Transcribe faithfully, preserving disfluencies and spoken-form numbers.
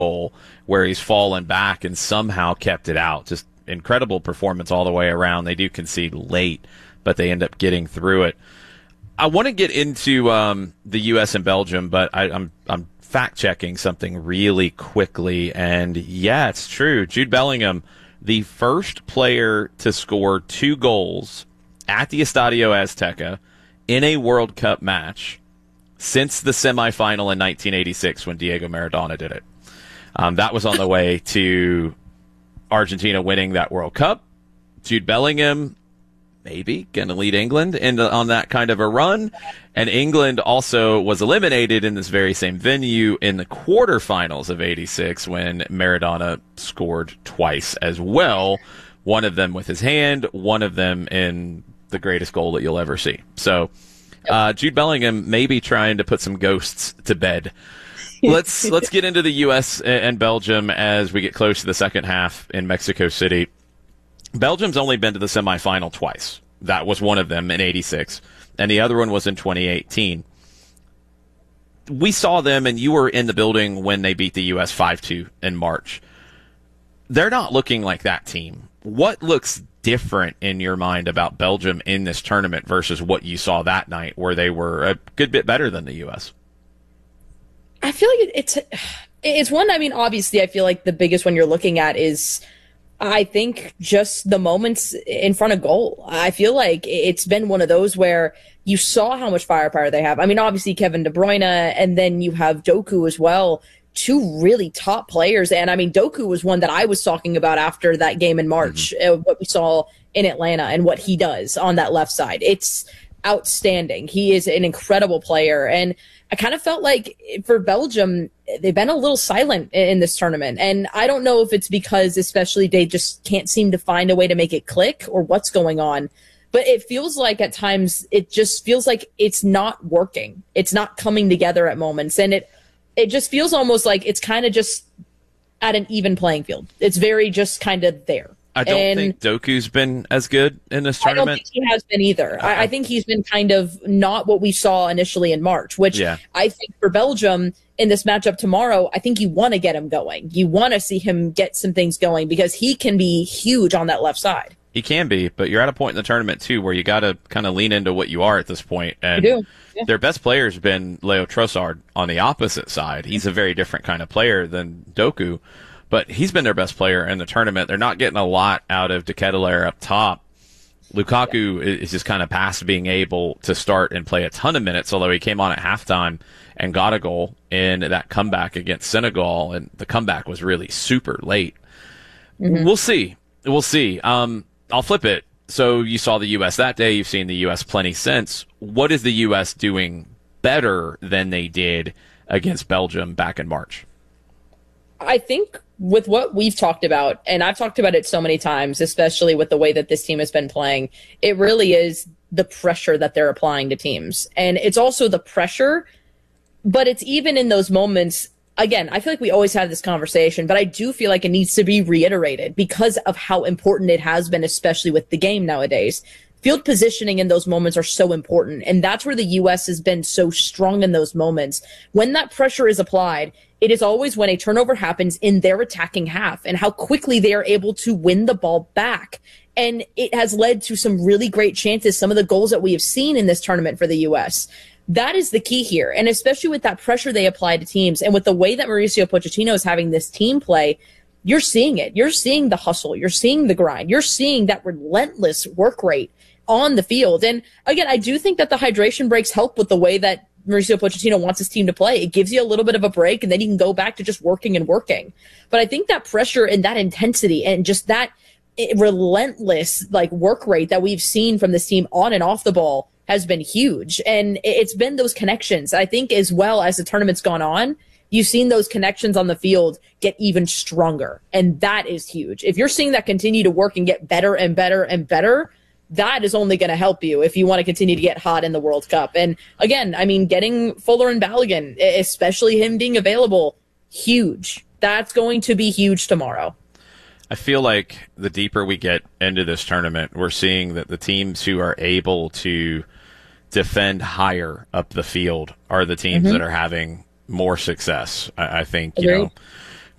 goal where he's fallen back and somehow kept it out. Just incredible performance all the way around. They do concede late, but they end up getting through it. I want to get into um, the U S and Belgium, but I, I'm I'm fact checking something really quickly, and yeah, it's true. Jude Bellingham, the first player to score two goals at the Estadio Azteca in a World Cup match since the semifinal in nineteen eighty-six when Diego Maradona did it. Um, that was on the way to Argentina winning that World Cup. Jude Bellingham, maybe, going to lead England in the, on that kind of a run. And England also was eliminated in this very same venue in the quarterfinals of eighty-six when Maradona scored twice as well. One of them with his hand, one of them in the greatest goal that you'll ever see. So uh, Jude Bellingham maybe trying to put some ghosts to bed. Let's let's get into the U S and Belgium as we get close to the second half in Mexico City. Belgium's only been to the semifinal twice. That was one of them in eighty-six, and the other one was in twenty eighteen. We saw them, and you were in the building when they beat the U S five two in March. They're not looking like that team. What looks different in your mind about Belgium in this tournament versus what you saw that night where they were a good bit better than the U S? I feel like it's it's one, I mean, obviously, I feel like the biggest one you're looking at is, I think, just the moments in front of goal. I feel like it's been one of those where you saw how much firepower they have. I mean, obviously, Kevin De Bruyne, and then you have Doku as well. Two really top players. And I mean, Doku was one that I was talking about after that game in March, mm-hmm. uh, what we saw in Atlanta and what he does on that left side. It's outstanding. He is an incredible player. And I kind of felt like for Belgium, they've been a little silent in this tournament. And I don't know if it's because especially they just can't seem to find a way to make it click or what's going on. But it feels like at times it just feels like it's not working. It's not coming together at moments. And it It just feels almost like it's kind of just at an even playing field. It's very just kind of there. I don't and think Doku's been as good in this tournament. I don't think he has been either. Uh-huh. I, I think he's been kind of not what we saw initially in March, which yeah. I think for Belgium in this matchup tomorrow, I think you want to get him going. You want to see him get some things going because he can be huge on that left side. He can be, but you're at a point in the tournament, too, where you got to kind of lean into what you are at this point. And you do. Yeah. Their best player has been Leo Trossard on the opposite side. He's a very different kind of player than Doku, but he's been their best player in the tournament. They're not getting a lot out of De Ketelaere up top. Lukaku yeah. is just kind of past being able to start and play a ton of minutes, although he came on at halftime and got a goal in that comeback against Senegal, and the comeback was really super late. Mm-hmm. We'll see. We'll see. Um, I'll flip it. So you saw the U S that day. You've seen the U S plenty since. What is the U S doing better than they did against Belgium back in March? I think with what we've talked about, and I've talked about it so many times, especially with the way that this team has been playing, it really is the pressure that they're applying to teams. And it's also the pressure, but it's even in those moments. Again, I feel like we always have this conversation, but I do feel like it needs to be reiterated because of how important it has been, especially with the game nowadays. Field positioning in those moments are so important, and that's where the U S has been so strong in those moments. When that pressure is applied, it is always when a turnover happens in their attacking half and how quickly they are able to win the ball back. And it has led to some really great chances, some of the goals that we have seen in this tournament for the U S. That is the key here. And especially with that pressure they apply to teams and with the way that Mauricio Pochettino is having this team play, you're seeing it. You're seeing the hustle. You're seeing the grind. You're seeing that relentless work rate on the field. And again, I do think that the hydration breaks help with the way that Mauricio Pochettino wants his team to play. It gives you a little bit of a break, and then you can go back to just working and working. But I think that pressure and that intensity and just that relentless like work rate that we've seen from this team on and off the ball has been huge. And it's been those connections. I think as well as the tournament's gone on, you've seen those connections on the field get even stronger. And that is huge. If you're seeing that continue to work and get better and better and better, that is only going to help you if you want to continue to get hot in the World Cup. And again, I mean, getting Fuller and Balogun, especially him being available, huge. That's going to be huge tomorrow. I feel like the deeper we get into this tournament, we're seeing that the teams who are able to defend higher up the field are the teams mm-hmm. that are having more success. I, I think, you Agreed. know,